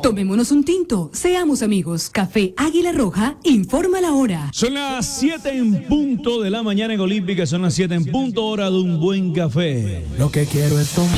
Tomémonos un tinto, seamos amigos. Café Águila Roja, informa la hora. Son las 7 en punto de la mañana en Olímpica, son las 7 en punto, hora de un buen café. Lo que quiero es tomar.